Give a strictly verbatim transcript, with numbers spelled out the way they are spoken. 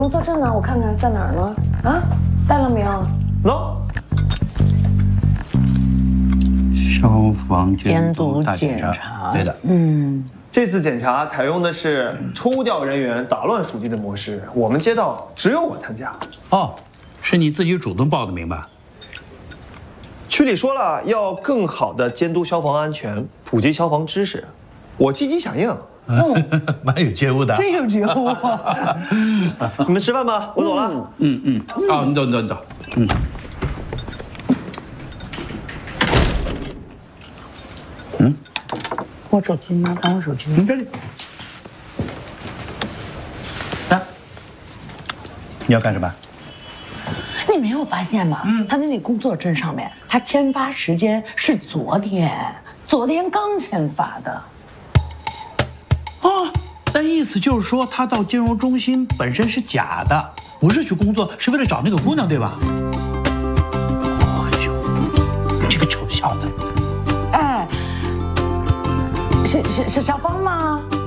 工作证呢？我看看在哪儿呢？啊，带了没有？ 喏。 消防监督大检查， 查， 对的。 嗯， 这次检查采用的是抽调人员打乱属地的模式，我们街道只有我参加。 哦，是你自己主动报的名吧？ 区里说了，要更好的监督消防安全，普及消防知识，我积极响应。 嗯，蛮有觉悟的。 真有觉悟。 你们吃饭吧，我走了。 嗯嗯，哦，你走你走你走。嗯。嗯， 我手机呢？看我手机。 你这里。啊，你要干什么？ 你没有发现吗？嗯，他那里工作证上面，他签发时间是昨天，昨天刚签发的。 哦，那意思就是说，他到金融中心本身是假的，不是去工作，是为了找那个姑娘，对吧？哎呦，这个丑小子！ 哎，是是是小芳吗？